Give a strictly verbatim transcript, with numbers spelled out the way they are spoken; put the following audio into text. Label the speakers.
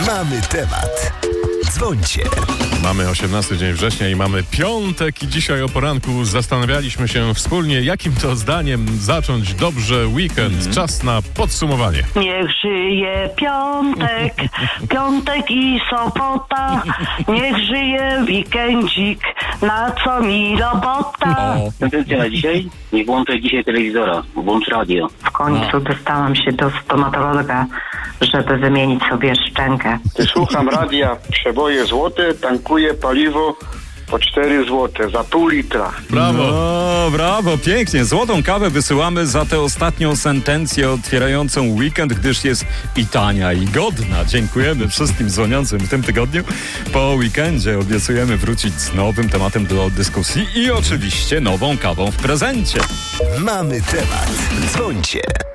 Speaker 1: Mamy temat. Dzwońcie.
Speaker 2: Mamy osiemnasty dzień września i mamy piątek i dzisiaj o poranku zastanawialiśmy się wspólnie, jakim to zdaniem zacząć dobrze weekend. Mm. Czas na podsumowanie.
Speaker 3: Niech żyje piątek, piątek i sobota, niech żyje weekendzik, na co mi robota.
Speaker 4: Tendencja na dzisiaj? Nie włączaj dzisiaj telewizora, włącz radio.
Speaker 3: W końcu dostałam się do stomatologa, żeby wymienić sobie szczękę.
Speaker 5: Słucham radia, przeboje złote, tankuję paliwo po cztery złote za pół litra.
Speaker 2: Brawo!
Speaker 6: No, brawo, pięknie. Złotą kawę wysyłamy za tę ostatnią sentencję otwierającą weekend, gdyż jest i tania, i godna. Dziękujemy wszystkim dzwoniącym w tym tygodniu. Po weekendzie obiecujemy wrócić z nowym tematem do dyskusji i oczywiście nową kawą w prezencie.
Speaker 1: Mamy temat. Dzwońcie.